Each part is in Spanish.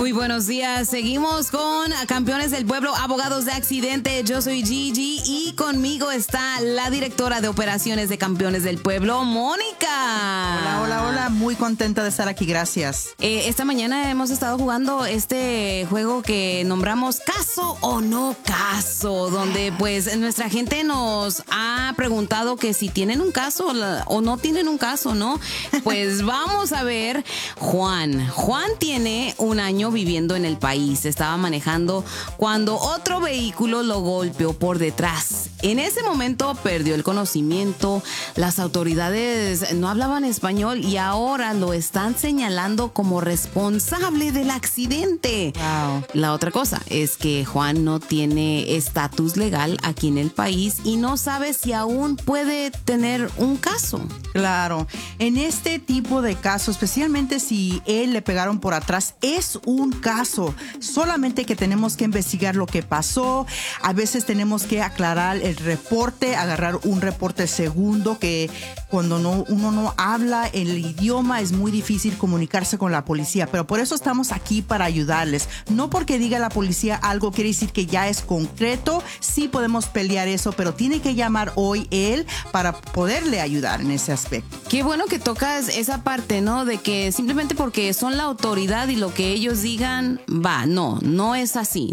Muy buenos días. Seguimos con Campeones del Pueblo, Abogados de Accidente. Yo soy Gigi y conmigo está la directora de operaciones de Campeones del Pueblo, Mónica. Hola. Muy contenta de estar aquí. Gracias. Esta mañana hemos estado jugando este juego que nombramos Caso o No Caso, donde pues nuestra gente nos ha preguntado que si tienen un caso o no tienen un caso, ¿no? Pues vamos a ver. Juan tiene un año viviendo en el país. Estaba manejando cuando otro vehículo lo golpeó por detrás. En ese momento perdió el conocimiento. Las autoridades no hablaban español y ahora lo están señalando como responsable del accidente. Wow. La otra cosa es que Juan no tiene estatus legal aquí en el país y no sabe si aún puede tener un caso. Claro. En este tipo de casos, especialmente si él le pegaron por atrás, es un caso. Solamente que tenemos que investigar lo que pasó. A veces tenemos que aclarar el reporte, agarrar un reporte segundo, que cuando uno no habla el idioma es muy difícil comunicarse con la policía. Pero por eso estamos aquí, para ayudarles. No porque diga la policía algo quiere decir que ya es concreto. Sí podemos pelear eso, pero tiene que llamar hoy él para poderle ayudar en ese aspecto. Qué bueno que tocas esa parte, ¿no? De que simplemente porque son la autoridad y lo que ellos digan, no es así.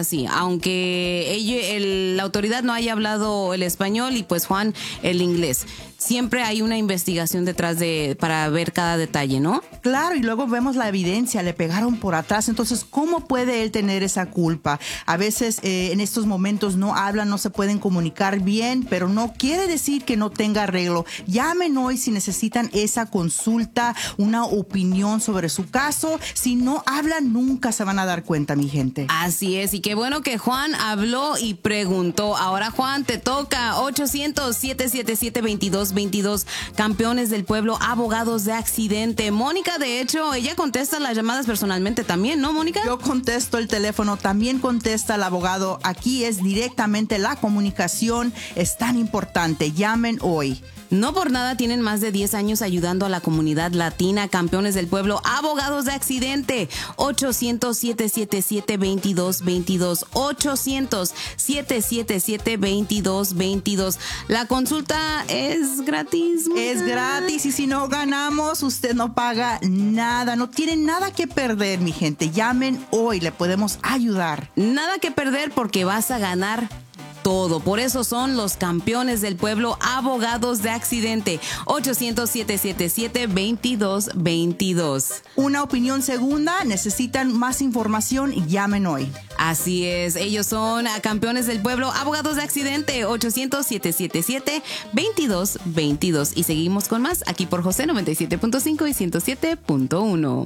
Aunque la autoridad no haya hablado el español y pues Juan el inglés. Siempre hay una investigación detrás para ver cada detalle, ¿no? Claro, y luego vemos la evidencia, le pegaron por atrás, entonces, ¿cómo puede él tener esa culpa? A veces en estos momentos no hablan, no se pueden comunicar bien, pero no quiere decir que no tenga arreglo. Llamen hoy si necesitan esa consulta, una opinión sobre su caso. Si no hablan, nunca se van a dar cuenta, mi gente. Así es, y qué bueno que Juan habló y preguntó. Ahora, Juan, te toca 800-777-2222, Campeones del Pueblo, Abogados de Accidente. Mónica, de hecho, ella contesta las llamadas personalmente también, ¿no, Mónica? Yo contesto el teléfono, también contesta el abogado. Aquí es directamente la comunicación, es tan importante. Llamen hoy. No por nada tienen más de 10 años ayudando a la comunidad latina. Campeones del Pueblo, Abogados de Accidente. 800-777-2222. 800-777-2222. La consulta es gratis. Es gratis y si no ganamos, usted no paga nada. No tiene nada que perder, mi gente. Llamen hoy, le podemos ayudar. Nada que perder porque vas a ganar todo. Por eso son los Campeones del Pueblo, Abogados de Accidente. 800-777-2222. Una opinión segunda, necesitan más información, llamen hoy. Así es, ellos son Campeones del Pueblo, Abogados de Accidente. 800-777-2222. Y seguimos con más aquí por José 97.5 y 107.1.